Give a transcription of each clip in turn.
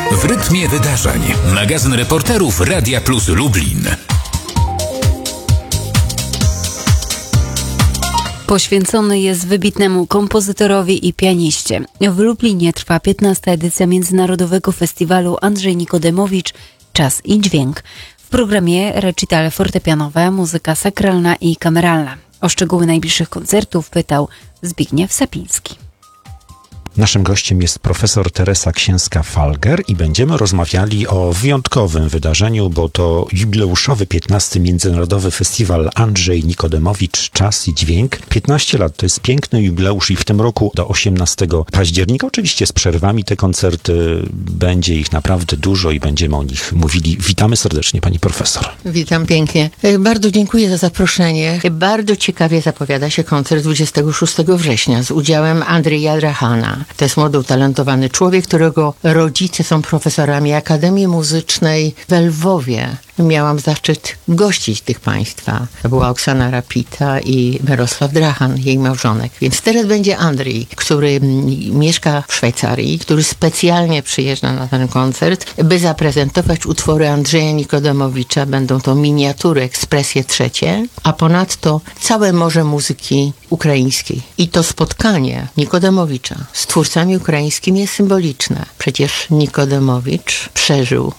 W rytmie wydarzeń. Magazyn reporterów Radia Plus Lublin. Poświęcony jest wybitnemu kompozytorowi i pianiście. W Lublinie trwa 15. edycja Międzynarodowego Festiwalu Andrzej Nikodemowicz Czas i dźwięk. W programie recitale fortepianowe, muzyka sakralna i kameralna. O szczegóły najbliższych koncertów pytał Zbigniew Sapiński. Naszym gościem jest profesor Teresa Księska-Falger i będziemy rozmawiali o wyjątkowym wydarzeniu, bo to jubileuszowy 15. Międzynarodowy Festiwal Andrzej Nikodemowicz Czas i dźwięk. 15 lat to jest piękny jubileusz i w tym roku do 18 października, oczywiście z przerwami te koncerty, będzie ich naprawdę dużo i będziemy o nich mówili. Witamy serdecznie pani profesor. Witam pięknie. Bardzo dziękuję za zaproszenie. Bardzo ciekawie zapowiada się koncert 26 września z udziałem Andrija Drahana. To jest młody, utalentowany człowiek, którego rodzice są profesorami Akademii Muzycznej w Lwowie. Miałam zaszczyt gościć tych państwa. To była Oksana Rapita i Mirosław Drahan, jej małżonek. Więc teraz będzie Andrzej, który mieszka w Szwajcarii, który specjalnie przyjeżdża na ten koncert, by zaprezentować utwory Andrzeja Nikodemowicza. Będą to miniatury, ekspresje trzecie, a ponadto całe morze muzyki ukraińskiej. I to spotkanie Nikodemowicza z twórcami ukraińskimi jest symboliczne. Przecież Nikodemowicz przeżył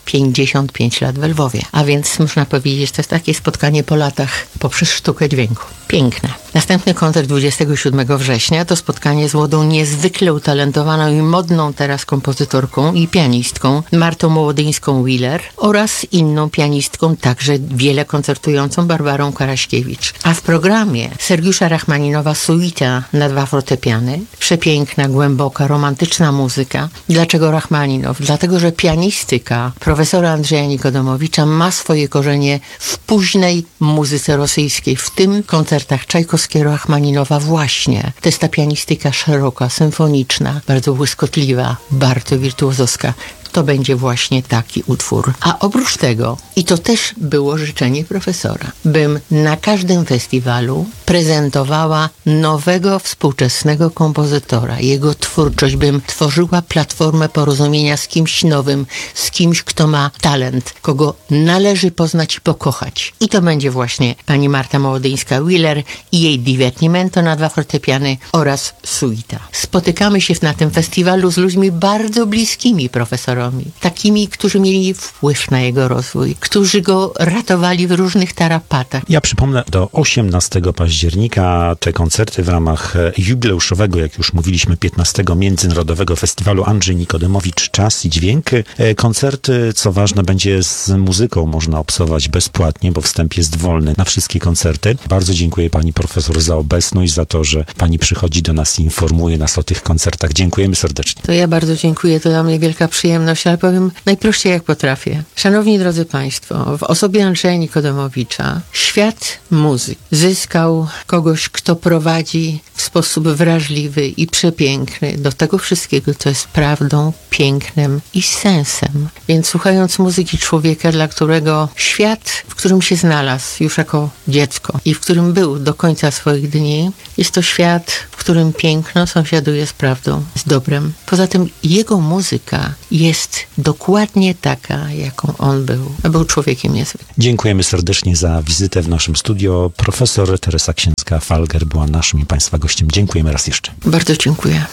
55 lat w Lwowie. A więc można powiedzieć, że to jest takie spotkanie po latach poprzez sztukę dźwięku. Piękne. Następny koncert 27 września to spotkanie z młodą, niezwykle utalentowaną i modną teraz kompozytorką i pianistką Martą Mołodyńską-Wheeler oraz inną pianistką, także wiele koncertującą Barbarą Karaśkiewicz. A w programie Sergiusza Rachmaninowa suita na 2 fortepiany. Przepiękna, głęboka, romantyczna muzyka. Dlaczego Rachmaninow? Dlatego, że pianistyka profesora Andrzeja Nikodemowicza ma swoje korzenie w późnej muzyce rosyjskiej, w tym koncertach Czajkowskiego, Rachmaninowa właśnie. To jest ta pianistyka szeroka, symfoniczna, bardzo błyskotliwa, bardzo wirtuozowska. To będzie właśnie taki utwór. A oprócz tego, i to też było życzenie profesora, bym na każdym festiwalu prezentowała nowego, współczesnego kompozytora, jego twórczość, bym tworzyła platformę porozumienia z kimś nowym, z kimś, kto ma talent, kogo należy poznać i pokochać. I to będzie właśnie pani Marta Mołodyńska-Wheeler i jej Divertimento na 2 fortepiany oraz suita. Spotykamy się na tym festiwalu z ludźmi bardzo bliskimi profesorowi. Takimi, którzy mieli wpływ na jego rozwój, którzy go ratowali w różnych tarapatach. Ja przypomnę, do 18 października te koncerty w ramach jubileuszowego, jak już mówiliśmy, 15. Międzynarodowego Festiwalu Andrzej Nikodemowicz Czas i dźwięk. Koncerty, co ważne, będzie z muzyką można obserwować bezpłatnie, bo wstęp jest wolny na wszystkie koncerty. Bardzo dziękuję pani profesor za obecność, za to, że pani przychodzi do nas i informuje nas o tych koncertach. Dziękujemy serdecznie. To ja bardzo dziękuję, to dla mnie wielka przyjemność, ale powiem najprościej jak potrafię. Szanowni drodzy państwo, w osobie Andrzeja Nikodemowicza świat muzyki zyskał kogoś, kto prowadzi w sposób wrażliwy i przepiękny do tego wszystkiego, co jest prawdą, pięknem i sensem. Więc słuchając muzyki człowieka, dla którego świat, w którym się znalazł już jako dziecko i w którym był do końca swoich dni, jest to świat, w którym piękno sąsiaduje z prawdą, z dobrem. Poza tym jego muzyka jest dokładnie taka, jaką on był. Był człowiekiem niezwykłym. Dziękujemy serdecznie za wizytę w naszym studio. Profesor Teresa Księska-Falger była naszym i państwa gościem. Dziękujemy raz jeszcze. Bardzo dziękuję.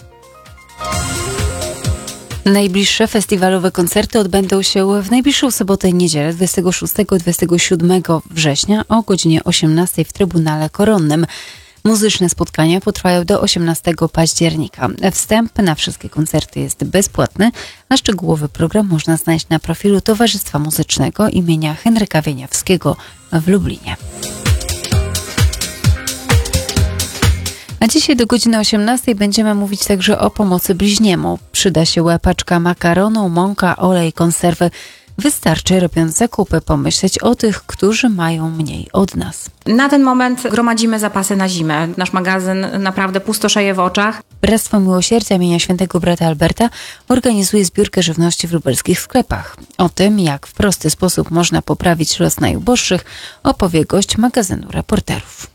Najbliższe festiwalowe koncerty odbędą się w najbliższą sobotę i niedzielę 26-27 września o godzinie 18 w Trybunale Koronnym. Muzyczne spotkania potrwają do 18 października. Wstęp na wszystkie koncerty jest bezpłatny, a szczegółowy program można znaleźć na profilu Towarzystwa Muzycznego imienia Henryka Wieniawskiego w Lublinie. A dzisiaj do godziny 18 będziemy mówić także o pomocy bliźniemu. Przyda się paczka makaronu, mąka, olej, konserwy. Wystarczy, robiąc zakupy, pomyśleć o tych, którzy mają mniej od nas. Na ten moment gromadzimy zapasy na zimę. Nasz magazyn naprawdę pustoszeje w oczach. Bractwo Miłosierdzia imienia Świętego Brata Alberta organizuje zbiórkę żywności w lubelskich sklepach. O tym, jak w prosty sposób można poprawić los najuboższych, opowie gość magazynu reporterów.